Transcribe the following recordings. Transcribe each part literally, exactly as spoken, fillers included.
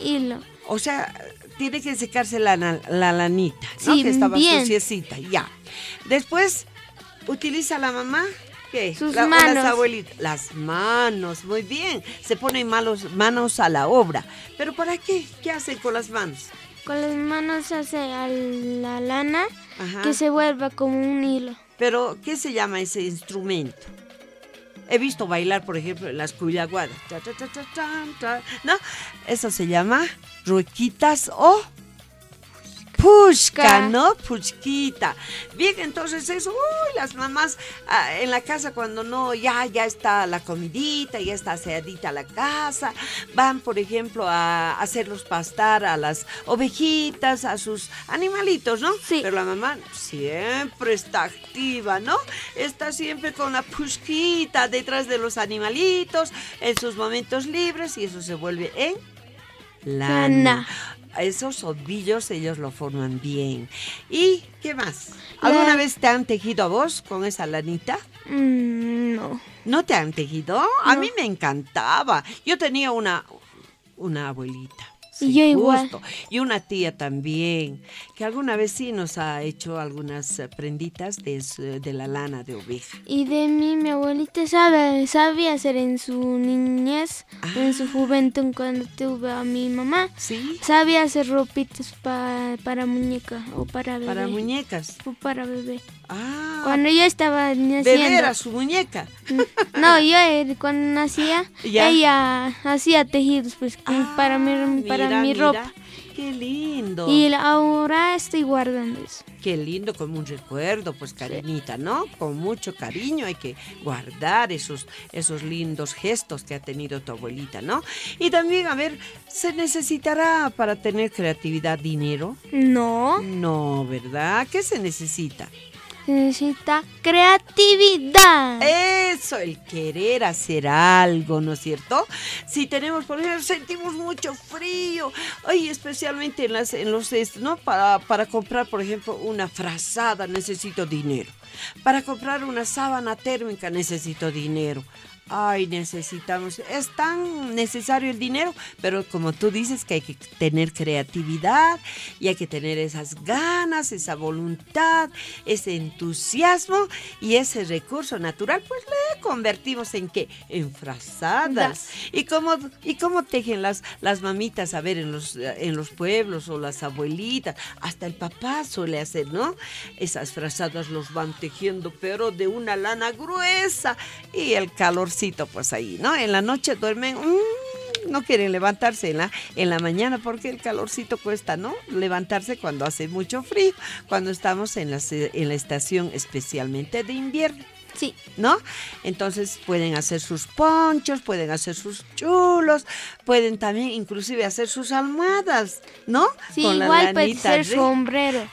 hilo. O sea, tiene que secarse la, la lanita, ¿no? Sí, Que estaba bien. suciecita, ya. Después, utiliza la mamá, ¿qué? Sus La- o manos. Las abuelitas. Las manos, muy bien. Se ponen malos, manos a la obra. ¿Pero para qué? ¿Qué hacen con las manos? Con las manos hace a la lana Ajá. que se vuelva como un hilo. Pero, ¿qué se llama ese instrumento? He visto bailar, por ejemplo, en las cuyaguadas. Ta, ta, ta, ta, ta, ta, ¿no? Eso se llama ruequitas o pushka, ¿no? Pushquita. Bien, entonces eso, uy, las mamás ah, en la casa cuando no, ya, ya está la comidita, ya está aseadita la casa, van, por ejemplo, a hacerlos pastar a las ovejitas, a sus animalitos, ¿no? Sí. Pero la mamá siempre está activa, ¿no? Está siempre con la pushquita detrás de los animalitos, en sus momentos libres, y eso se vuelve en lana. Lana. Esos ovillos ellos lo forman bien. ¿Y qué más? ¿Alguna La- vez te han tejido a vos con esa lanita? Mm, no. ¿No te han tejido? A No. mí me encantaba. Yo tenía una, una abuelita. Y yo igual. justo, y una tía también, que alguna vez sí nos ha hecho algunas eh, prenditas de, su- de la lana de oveja. Y de mí, mi abuelita sabe, sabía hacer en su niñez, en su juventud, cuando tuve a mi mamá. ¿Sí? Sabía hacer ropitas pa- para muñeca o para bebé. Para muñecas. O para bebé. Ah, Cuando yo estaba bebé naciendo. era su muñeca. No, yo eh, cuando nacía, Ya. ella hacía tejidos pues, Ah, para mi, para mira, mi mira, ropa. Qué lindo. Y la- ahora estoy guardando eso. Qué lindo, como un recuerdo, pues, Karenita, ¿no? Con mucho cariño hay que guardar esos, esos lindos gestos que ha tenido tu abuelita, ¿no? Y también, a ver, ¿se necesitará para tener creatividad dinero? No, No, ¿verdad? ¿Qué se necesita? se necesita creatividad. Eso, el querer hacer algo, ¿no es cierto? Si tenemos, por ejemplo, sentimos mucho frío, ay, especialmente en las, en los, est- ¿no? Para, para comprar, por ejemplo, una frazada necesito dinero. Para comprar una sábana térmica necesito dinero. Ay, necesitamos, es tan necesario el dinero, pero como tú dices que hay que tener creatividad y hay que tener esas ganas, esa voluntad, ese entusiasmo y ese recurso natural, pues le convertimos en qué, en frazadas. ¿Y cómo, y cómo tejen las, las mamitas, a ver, en los, en los pueblos o las abuelitas? Hasta el papá suele hacer, ¿no? Esas frazadas los van tejiendo, pero de una lana gruesa y el calor pues ahí, ¿no? En la noche duermen, mmm, no quieren levantarse en la, en la mañana porque el calorcito cuesta, ¿no? Levantarse cuando hace mucho frío, cuando estamos en la, en la estación especialmente de invierno. Sí. ¿No? Entonces pueden hacer sus ponchos, pueden hacer sus chulos, pueden también inclusive hacer sus almohadas, ¿no? Sí, Con la igual puede lanita ser de- sombrero.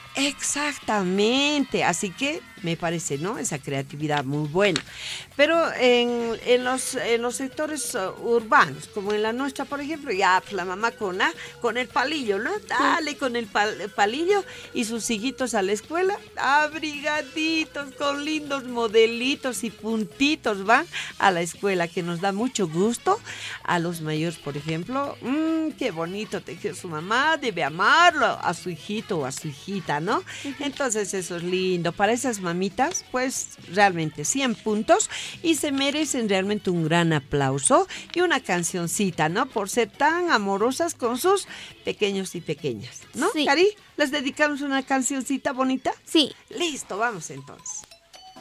Exactamente, así que me parece, ¿no? Esa creatividad muy buena. Pero en, en, los, en los sectores uh, urbanos, como en la nuestra, por ejemplo, ya pues, la mamá con, la, con el palillo, ¿no? Dale con el pal- palillo y sus hijitos a la escuela, abrigaditos, con lindos modelitos y puntitos van a la escuela, que nos da mucho gusto. A los mayores, por ejemplo, mmm, qué bonito tejió su mamá, debe amarlo a su hijito o a su hijita, ¿no? Entonces eso es lindo. Para esas mamitas, pues realmente cien puntos y se merecen realmente un gran aplauso y una cancioncita, ¿no? Por ser tan amorosas con sus pequeños y pequeñas, ¿no? Sí. Cari, ¿les dedicamos una cancioncita bonita? Sí. Listo, vamos entonces.